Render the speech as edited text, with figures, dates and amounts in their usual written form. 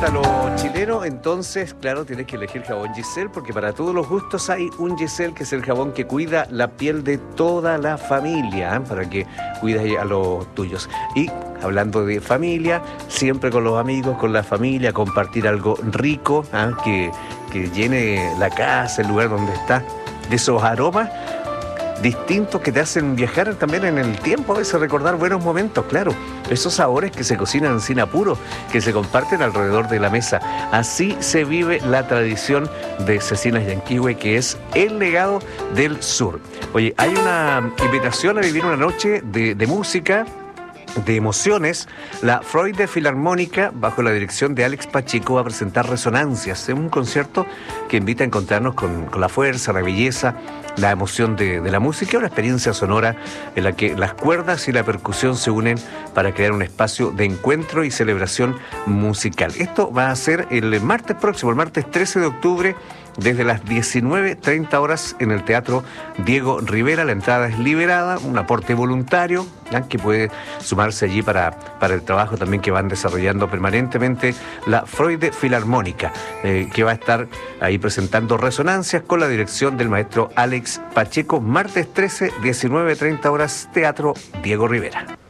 gusta lo chileno, entonces, claro, tienes que elegir jabón Giselle, porque para todos los gustos hay un Giselle, que es el jabón que cuida la piel de toda la familia, para que cuides a los tuyos. Y hablando de familia, siempre con los amigos, con la familia, compartir algo rico, que llene la casa, el lugar donde estás, de esos aromas distintos que te hacen viajar también en el tiempo, a veces recordar buenos momentos, claro. Esos sabores que se cocinan sin apuro, que se comparten alrededor de la mesa. Así se vive la tradición de Cecinas Yanquihue, que es el legado del sur. Oye, hay una invitación a vivir una noche de música, de emociones. La Freude Filarmónica, bajo la dirección de Alex Pacheco, va a presentar Resonancias. Es un concierto que invita a encontrarnos con la fuerza, la belleza, la emoción de la música, una experiencia sonora en la que las cuerdas y la percusión se unen para crear un espacio de encuentro y celebración musical. Esto va a ser el martes próximo, el martes 13 de octubre, desde las 19:30 horas en el Teatro Diego Rivera. La entrada es liberada, un aporte voluntario, que puede sumarse allí para el trabajo también que van desarrollando permanentemente la Freude Filarmónica, que va a estar ahí presentando Resonancias con la dirección del maestro Alex Pacheco. Martes 13, 19:30 horas, Teatro Diego Rivera.